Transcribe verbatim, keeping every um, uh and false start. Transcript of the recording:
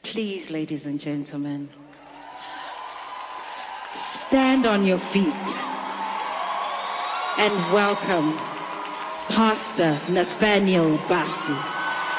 Please, ladies and gentlemen, stand on your feet and welcome Pastor Nathaniel Bassey.